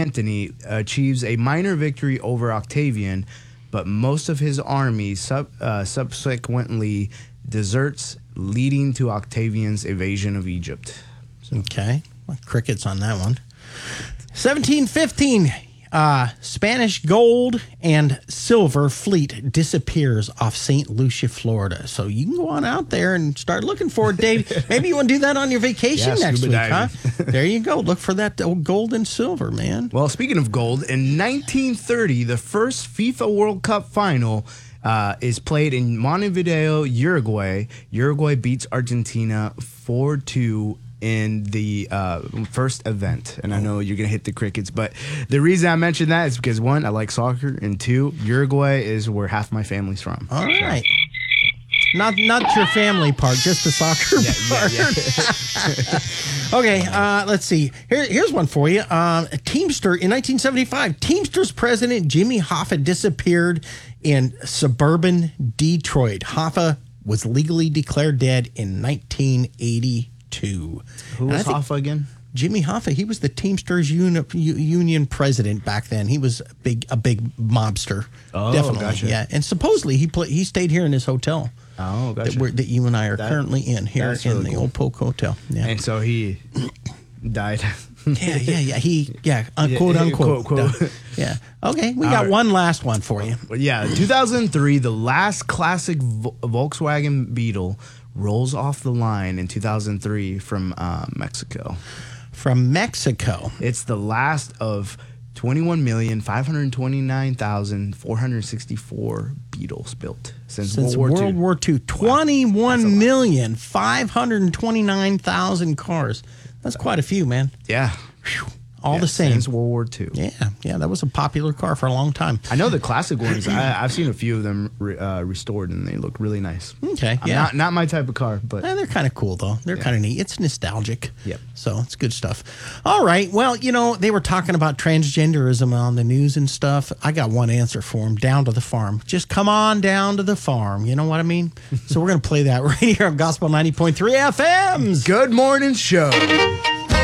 Antony achieves a minor victory over Octavian, but most of his army subsequently deserts, leading to Octavian's invasion of Egypt. Okay. Well, crickets on that one. 1715. Spanish gold and silver fleet disappears off St. Lucia, Florida. So you can go on out there and start looking for it, Dave. Maybe you want to do that on your vacation next week, huh? There you go. Look for that gold and silver, man. Well, speaking of gold, in 1930, the first FIFA World Cup final is played in Montevideo, Uruguay. Uruguay beats Argentina 4-2 in the first event. And I know you're going to hit the crickets, but the reason I mentioned that is because, one, I like soccer, and two, Uruguay is where half my family's from. All right. Not your family part, just the soccer part. Yeah. Okay, let's see. Here's one for you. Teamster, in 1975, Teamsters president Jimmy Hoffa disappeared in suburban Detroit. Hoffa was legally declared dead in 1982. Who was Hoffa again? Jimmy Hoffa. He was the Teamsters Union president back then. He was a big mobster. Oh, definitely. Gotcha. Yeah, and supposedly he stayed here in this hotel. Oh, gotcha. That you and I are currently in here in really the Old Polk Hotel. Yeah. And so he died. Yeah. Quote unquote. Quote. Yeah. Okay, we got one last one for you. Yeah, 2003, the last classic Volkswagen Beetle rolls off the line in 2003 from Mexico. From Mexico. It's the last of 21,529,464 Beetles built since World War II. 21,529,000 cars. That's quite a few, man. Yeah. Whew. All the same. Since World War II. Yeah, that was a popular car for a long time. I know the classic ones. I've seen a few of them restored, and they look really nice. Okay, Not my type of car, but they're kind of cool though. They're kind of neat. It's nostalgic. Yep. So it's good stuff. All right. Well, they were talking about transgenderism on the news and stuff. I got one answer for them. Down to the farm. Just come on down to the farm. You know what I mean? So we're gonna play that right here on Gospel 90.3 FM's Good Morning Show.